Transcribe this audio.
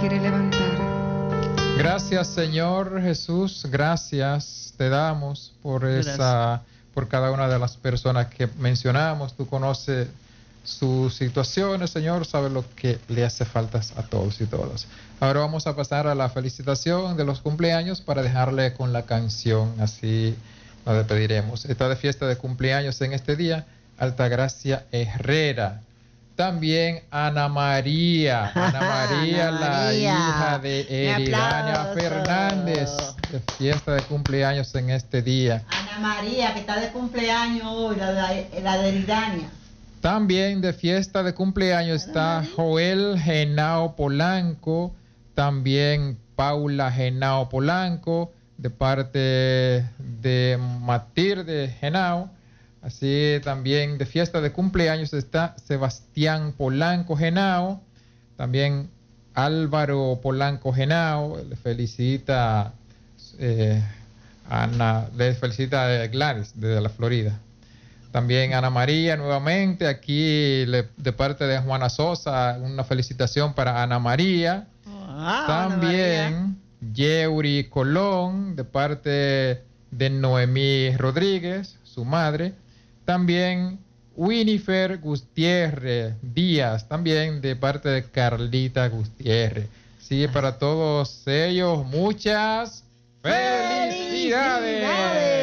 quiere levantar. Gracias, Señor Jesús, gracias te damos por por cada una de las personas que mencionamos. Tú conoces sus situaciones, Señor, sabes lo que le hace falta a todos y todas. Ahora vamos a pasar a la felicitación de los cumpleaños para dejarle con la canción, así nos despediremos. Está de fiesta de cumpleaños en este día Altagracia Herrera. También Ana María, la hija de Eridania Fernández, de fiesta de cumpleaños en este día. Ana María, que está de cumpleaños hoy, la de Eridania. También de fiesta de cumpleaños está Joel Genao Polanco, también Paula Genao Polanco, de parte de Matilde Genao. Así también de fiesta de cumpleaños está Sebastián Polanco Genao, también Álvaro Polanco Genao, le felicita le felicita Gladys desde la Florida. También Ana María nuevamente, aquí de parte de Juana Sosa, una felicitación para Ana María. También Yeuri Colón, de parte de Noemí Rodríguez, su madre. También Winifred Gutiérrez Díaz, también de parte de Carlita Gutiérrez. Sí, para todos ellos, muchas felicidades.